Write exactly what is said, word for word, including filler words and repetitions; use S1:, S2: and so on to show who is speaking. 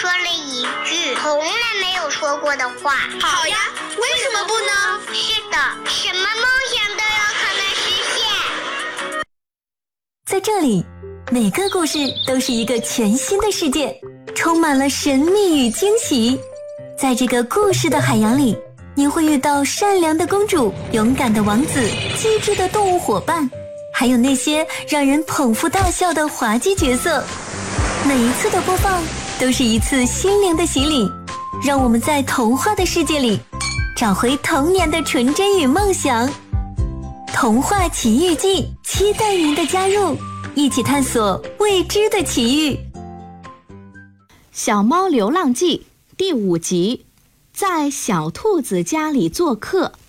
S1: 说了一句从来没有说过的话。
S2: 好呀，为什么不呢？
S1: 是的，什么梦想都有可能实现。
S3: 在这里，每个故事都是一个全新的世界，充满了神秘与惊喜。在这个故事的海洋里，你会遇到善良的公主、勇敢的王子、机智的动物伙伴，还有那些让人捧腹大笑的滑稽角色。每一次的播放都是一次心灵的洗礼，让我们在童话的世界里找回童年的纯真与梦想。童话奇遇记，期待您的加入，一起探索未知的奇遇。
S4: 小猫流浪记第五集，在小兔子家里做客。